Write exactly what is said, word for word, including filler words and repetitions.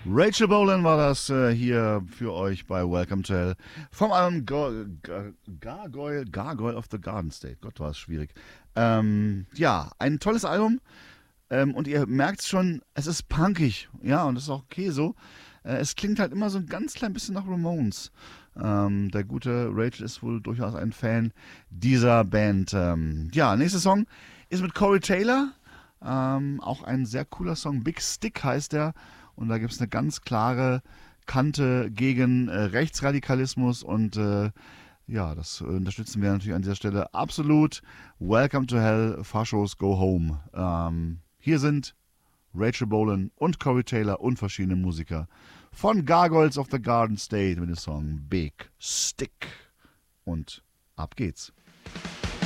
Rachel Bolan war das äh, hier für euch bei Welcome to Hell vom Album Go Gar Gargoyle, Gargoyle of the Garden State. Gott, war es schwierig. Ähm, ja, ein tolles Album ähm, und ihr merkt schon, es ist punkig, ja, und das ist auch okay so. Äh, es klingt halt immer so ein ganz klein bisschen nach Ramones. Ähm, der gute Rachel ist wohl durchaus ein Fan dieser Band. Ähm, ja, nächster Song ist mit Corey Taylor. Ähm, auch ein sehr cooler Song. Big Stick heißt der. Und da gibt es eine ganz klare Kante gegen äh, Rechtsradikalismus. Und äh, ja, das äh, unterstützen wir natürlich an dieser Stelle absolut. Welcome to Hell, Faschos Go Home. Ähm, hier sind Rachel Bolan und Corey Taylor und verschiedene Musiker von Gargoyles of the Garden State mit dem Song Big Stick. Und ab geht's.